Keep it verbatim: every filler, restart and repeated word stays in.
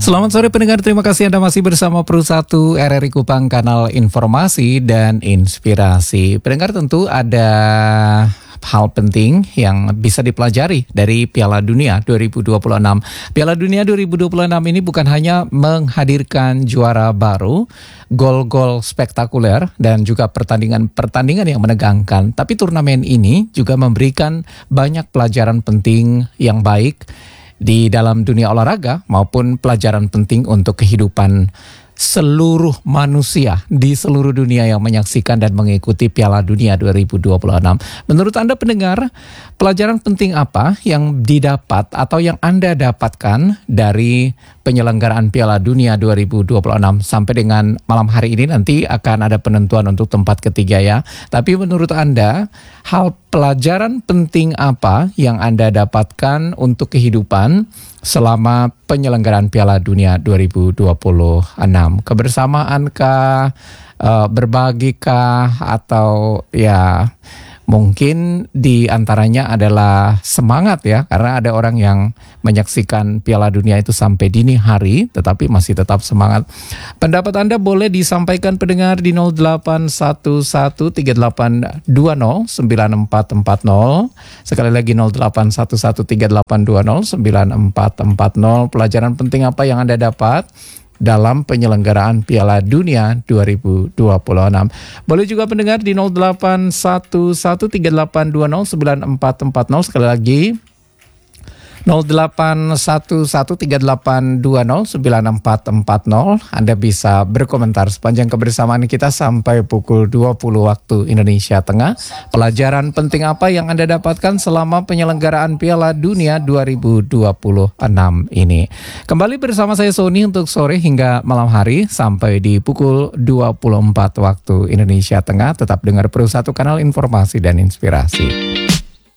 Selamat sore pendengar, terima kasih Anda masih bersama Pro satu R R I Kupang, kanal informasi dan inspirasi. Pendengar, tentu ada hal penting yang bisa dipelajari dari Piala Dunia dua ribu dua puluh enam. Piala Dunia dua ribu dua puluh enam ini bukan hanya menghadirkan juara baru, gol-gol spektakuler, dan juga pertandingan-pertandingan yang menegangkan, tapi turnamen ini juga memberikan banyak pelajaran penting yang baik di dalam dunia olahraga maupun pelajaran penting untuk kehidupan seluruh manusia di seluruh dunia yang menyaksikan dan mengikuti Piala Dunia dua ribu dua puluh enam. Menurut Anda pendengar, pelajaran penting apa yang didapat atau yang Anda dapatkan dari penyelenggaraan Piala Dunia dua ribu dua puluh enam? Sampai dengan malam hari ini nanti akan ada penentuan untuk tempat ketiga ya. Tapi menurut Anda, hal pelajaran penting apa yang Anda dapatkan untuk kehidupan selama penyelenggaraan Piala Dunia dua ribu dua puluh enam? Kebersamaankah, uh, berbagikah, atau ya mungkin di antaranya adalah semangat ya, karena ada orang yang menyaksikan Piala Dunia itu sampai dini hari tetapi masih tetap semangat. Pendapat Anda boleh disampaikan pendengar di nol delapan satu satu tiga delapan dua nol sembilan empat empat nol. Sekali lagi nol delapan satu satu tiga delapan dua nol sembilan empat empat nol. Pelajaran penting apa yang Anda dapat dalam penyelenggaraan Piala Dunia dua ribu dua puluh enam. Boleh juga pendengar di nol delapan satu satu tiga delapan dua nol sembilan empat empat nol. Sekali lagi nol delapan satu satu tiga delapan dua nol sembilan empat empat nol. Anda bisa berkomentar sepanjang kebersamaan kita sampai pukul dua puluh waktu Indonesia Tengah. Pelajaran penting apa yang Anda dapatkan selama penyelenggaraan Piala Dunia dua ribu dua puluh enam ini? Kembali bersama saya Sony untuk sore hingga malam hari sampai di pukul dua puluh empat waktu Indonesia Tengah. Tetap dengar Pro satu, kanal informasi dan inspirasi.